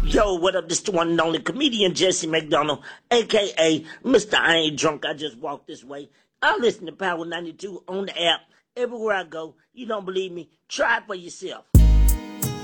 Yo, what up? This the one and only comedian Jesse McDonald, a.k.a. Mr. I Ain't Drunk, I Just Walked This Way. I listen to Power 92 on the app. Everywhere I go. You don't believe me? Try it for yourself.